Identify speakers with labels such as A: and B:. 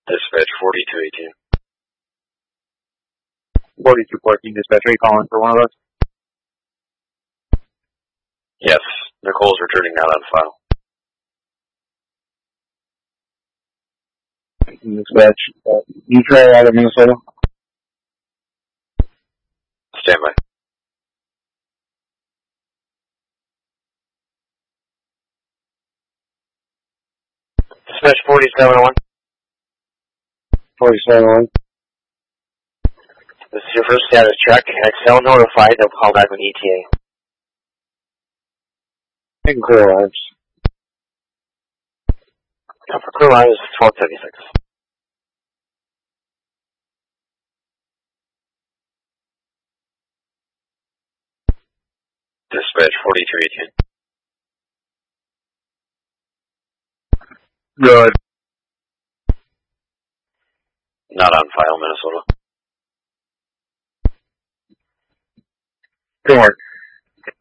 A: Dispatch 4218.
B: 4214, dispatch, are you calling for one of us?
A: Yes, Nicole's returning, not on file.
B: Dispatch, you try out of Minnesota?
A: Stand by. Dispatch 4701.
B: 4701.
A: This is your first status check. Excel notified. They'll call back with ETA.
B: Taking clear lives.
A: For crew line is 1276. Dispatch 4218.
B: Good.
A: Not on file, Minnesota.
B: Good work.